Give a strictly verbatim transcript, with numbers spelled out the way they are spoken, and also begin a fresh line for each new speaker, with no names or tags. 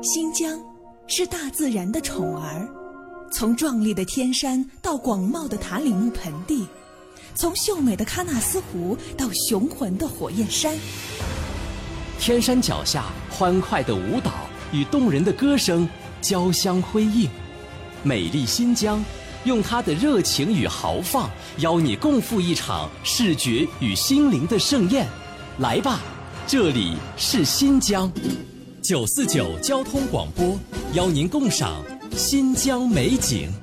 新疆是大自然的宠儿，从壮丽的天山到广袤的塔里木盆地，从秀美的喀纳斯湖到雄浑的火焰山。
天山脚下欢快的舞蹈与动人的歌声交相辉映，美丽新疆用它的热情与豪放邀你共赴一场视觉与心灵的盛宴。来吧，这里是新疆。九四九交通广播，邀您共赏新疆美景。